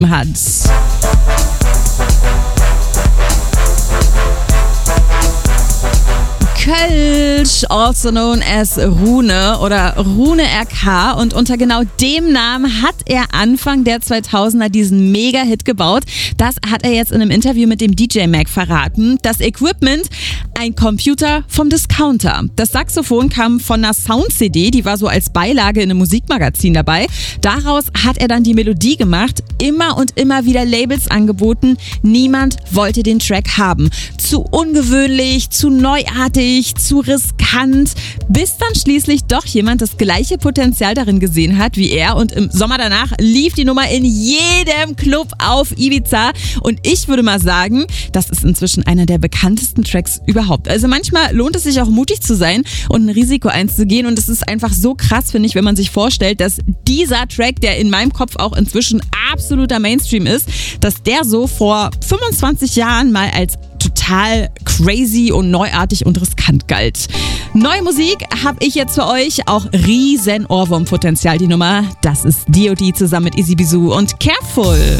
hat. Kölsch, also known as Rune oder Rune RK, und unter genau dem Namen hat er Anfang der 2000er diesen Mega-Hit gebaut. Das hat er jetzt in einem Interview mit dem DJ Mag verraten. Das Equipment, ein Computer vom Discounter. Das Saxophon kam von einer Sound-CD, die war so als Beilage in einem Musikmagazin dabei. Daraus hat er dann die Melodie gemacht, immer und immer wieder Labels angeboten. Niemand wollte den Track haben. Zu ungewöhnlich, zu neuartig, zu riskant, bis dann schließlich doch jemand das gleiche Potenzial darin gesehen hat wie er, und im Sommer danach lief die Nummer in jedem Club auf Ibiza, und ich würde mal sagen, das ist inzwischen einer der bekanntesten Tracks überhaupt. Also manchmal lohnt es sich auch, mutig zu sein und ein Risiko einzugehen, und es ist einfach so krass, finde ich, wenn man sich vorstellt, dass dieser Track, der in meinem Kopf auch inzwischen absoluter Mainstream ist, dass der so vor 25 Jahren mal als total crazy und neuartig und riskant galt. Neue Musik habe ich jetzt für euch, auch riesen Ohrwurmpotenzial die Nummer. Das ist D.O.D. zusammen mit Easy Bizou und Careful.